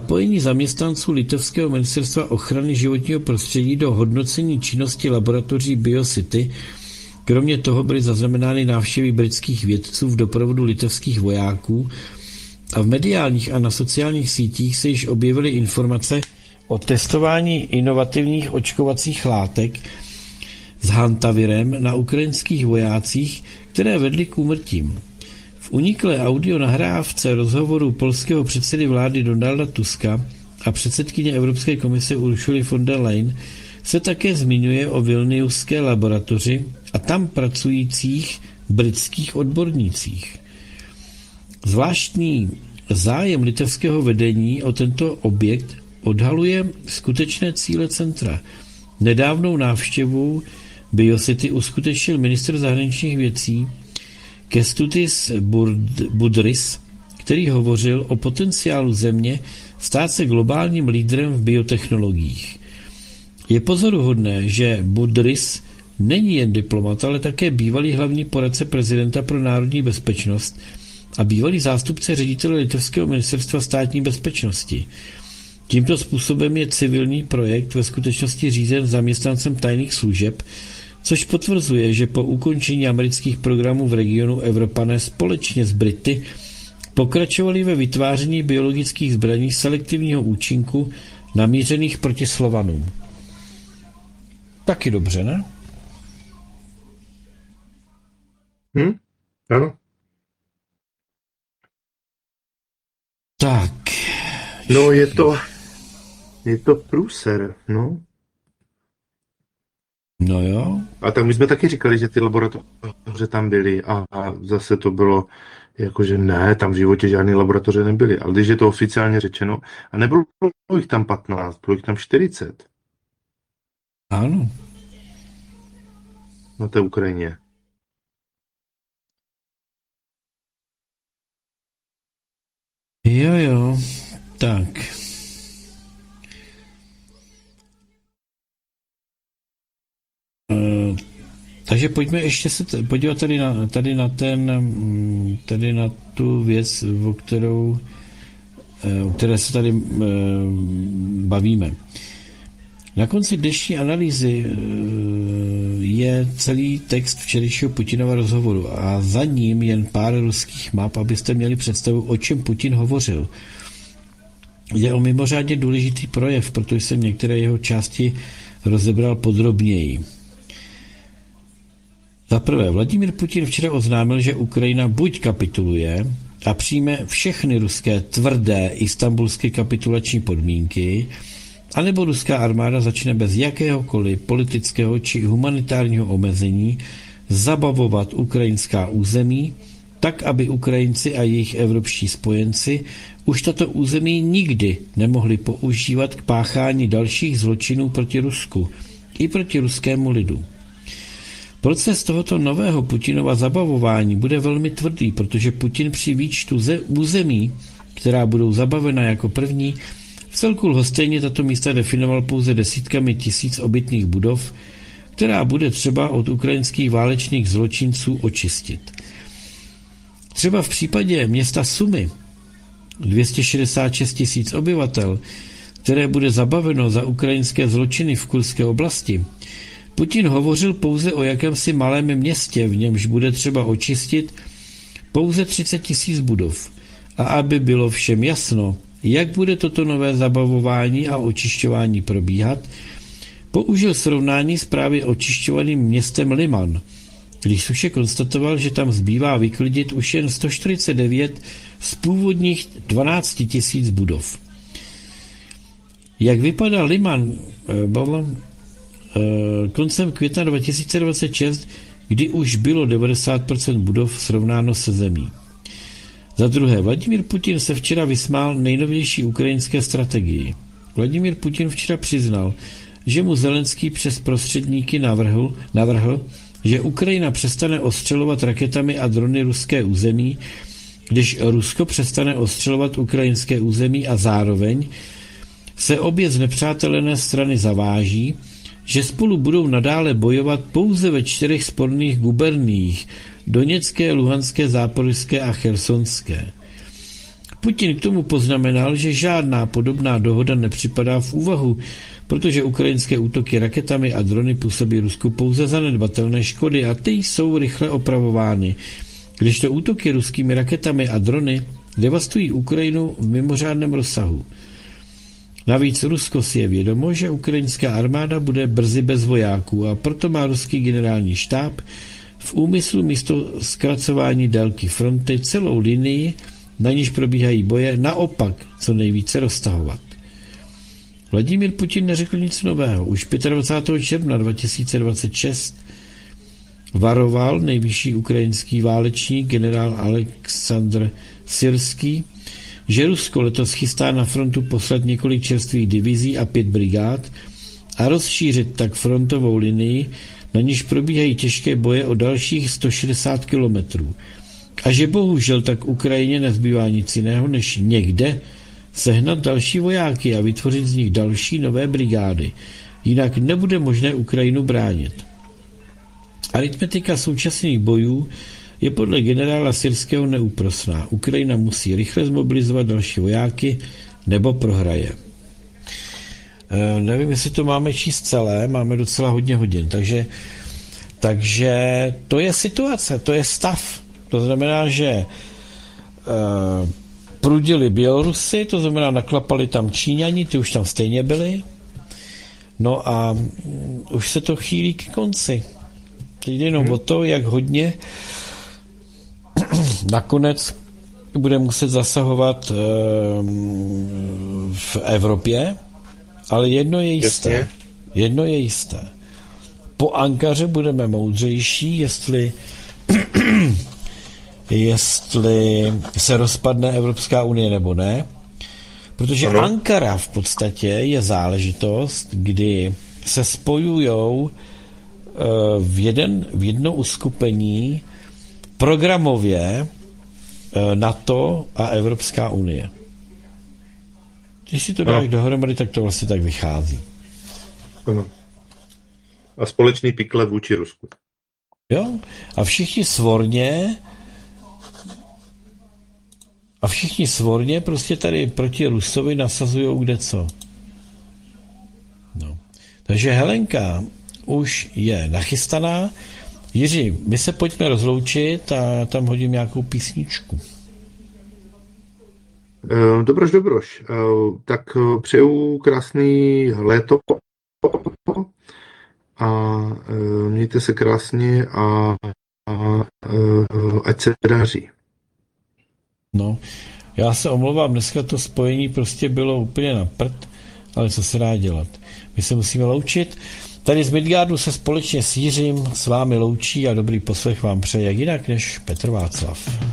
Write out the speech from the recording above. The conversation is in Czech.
zapojení zaměstnanců litevského ministerstva ochrany životního prostředí do hodnocení činnosti laboratoří BioCity. Kromě toho byly zaznamenány návštěvy britských vědců v doprovodu litevských vojáků a v mediálních a na sociálních sítích se již objevily informace o testování inovativních očkovacích látek s hantavirem na ukrajinských vojácích, které vedly k úmrtím. V uniklé audio nahrávce rozhovoru polského předsedy vlády Donalda Tuska a předsedkyně Evropské komise Ursuly von der Leyen se také zmiňuje o vilniuské laboratoři a tam pracujících britských odbornících. Zvláštní zájem litevského vedení o tento objekt odhaluje skutečné cíle centra. Nedávnou návštěvu BioCity uskutečnil ministr zahraničních věcí Kęstutis Budrys, který hovořil o potenciálu země stát se globálním lídrem v biotechnologiích. Je pozoruhodné, že Budrys není jen diplomat, ale také bývalý hlavní poradce prezidenta pro národní bezpečnost a bývalý zástupce ředitele litevského ministerstva státní bezpečnosti. Tímto způsobem je civilní projekt ve skutečnosti řízen zaměstnancem tajných služeb, což potvrzuje, že po ukončení amerických programů v regionu Evropané společně s Brity pokračovali ve vytváření biologických zbraní selektivního účinku namířených proti Slovanům. Taky dobře, ne? Ano. Tak. No je to průser, no. No jo. A tak my jsme taky říkali, že ty laboratoře tam byly a zase to bylo jako, že ne, tam v životě žádné laboratoře nebyly. Ale když je to oficiálně řečeno, a nebylo jich tam 15, bylo jich tam 40. Ano. Na té Ukrajině. Jo, tak. Takže pojďme ještě se podívat tady na tu věc, o které se tady bavíme. Na konci dnešní analýzy je celý text včerejšího Putinova rozhovoru a za ním jen pár ruských map, abyste měli představu, o čem Putin hovořil. Jde o mimořádně důležitý projev, protože jsem některé jeho části rozebral podrobněji. Za prvé, Vladimír Putin včera oznámil, že Ukrajina buď kapituluje a přijme všechny ruské tvrdé istanbulské kapitulační podmínky, anebo ruská armáda začne bez jakéhokoliv politického či humanitárního omezení zabavovat ukrajinská území, tak, aby Ukrajinci a jejich evropští spojenci už tato území nikdy nemohli používat k páchání dalších zločinů proti Rusku i proti ruskému lidu. Proces tohoto nového Putinova zabavování bude velmi tvrdý, protože Putin při výčtu území, která budou zabavena jako první, v celku lhostejně tato místa definoval pouze desítkami tisíc obytných budov, která bude třeba od ukrajinských válečných zločinců očistit. Třeba v případě města Sumy, 266 tisíc obyvatel, které bude zabaveno za ukrajinské zločiny v Kurské oblasti, Putin hovořil pouze o jakémsi malém městě, v němž bude třeba očistit pouze 30 tisíc budov. A aby bylo všem jasno, jak bude toto nové zabavování a očišťování probíhat, použil srovnání s právě očišťovaným městem Liman, když Suše konstatoval, že tam zbývá vyklidit už jen 149 z původních 12 tisíc budov. Jak vypadá Liman koncem května 2026, kdy už bylo 90% budov srovnáno se zemí. Za druhé, Vladimír Putin se včera vysmál nejnovější ukrajinské strategii. Vladimír Putin včera přiznal, že mu Zelenský přes prostředníky navrhl, že Ukrajina přestane ostřelovat raketami a drony ruské území, když Rusko přestane ostřelovat ukrajinské území a zároveň se obě znepřátelené strany zaváží, že spolu budou nadále bojovat pouze ve 4 sporných guberniích: Doněcké, Luhanské, Záporožské a Chersonské. Putin k tomu poznamenal, že žádná podobná dohoda nepřipadá v úvahu, protože ukrajinské útoky raketami a drony působí Rusku pouze zanedbatelné škody a ty jsou rychle opravovány. Když to útoky ruskými raketami a drony devastují Ukrajinu v mimořádném rozsahu. Navíc Rusko si je vědomo, že ukrajinská armáda bude brzy bez vojáků a proto má ruský generální štáb v úmyslu místo zkracování délky fronty celou linii, na níž probíhají boje, naopak co nejvíce roztahovat. Vladimír Putin neřekl nic nového. Už 25. června 2026 varoval nejvyšší ukrajinský válečník generál Aleksandr Syrský, že Rusko letos chystá na frontu poslat několik čerstvých divizí a 5 brigád a rozšířit tak frontovou linii, na níž probíhají těžké boje o dalších 160 kilometrů. A že bohužel tak Ukrajině nezbývá nic jiného, než někde sehnat další vojáky a vytvořit z nich další nové brigády. Jinak nebude možné Ukrajinu bránit. Aritmetika současných bojů je podle generála Syrského neúprosná. Ukrajina musí rychle zmobilizovat další vojáky, nebo prohraje. Nevím, jestli to máme číst celé, máme docela hodně hodin, takže to je situace, to je stav. To znamená, že prudili Bělorusy, to znamená naklapali tam Číňani, ty už tam stejně byli. No a už se to chýlí k konci. Teď jde jenom o to, jak hodně nakonec bude muset zasahovat v Evropě, ale jedno je jisté. Jedno je jisté. Po Ankaře budeme moudřejší, jestli se rozpadne Evropská unie nebo ne, protože Ankara v podstatě je záležitost, kdy se spojujou v jedno uskupení programově NATO a Evropská unie. Když si to dáš dohromady, tak to vlastně tak vychází. Ano. A společný pikle vůči Rusku. Jo? A všichni svorně prostě tady proti Rusovi nasazujou kde co. No. Takže Helenka už je nachystaná. Jiří, my se pojďme rozloučit a tam hodím nějakou písničku. Dobroš. Tak přeju krásný léto a mějte se krásně a ať se daří. No, já se omlouvám, dneska to spojení prostě bylo úplně na prd, ale co se dá dělat. My se musíme loučit. Tady z Midgardu se společně s Jiřím s vámi loučí a dobrý poslech vám přeje jak jinak než Petr Václav.